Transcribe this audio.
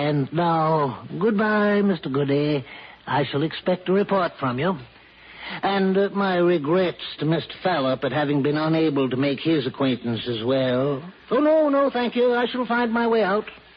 And now, goodbye, Mr. Goody. I shall expect a report from you. And my regrets to Mr. Fallop at having been unable to make his acquaintance as well. Oh, no, thank you. I shall find my way out.